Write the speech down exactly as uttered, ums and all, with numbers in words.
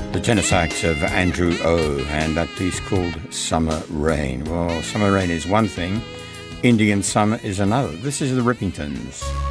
The tenor sax of Andrew O, and that piece called Summer Rain. Well, Summer Rain is one thing, Indian Summer is another. This is the Rippingtons.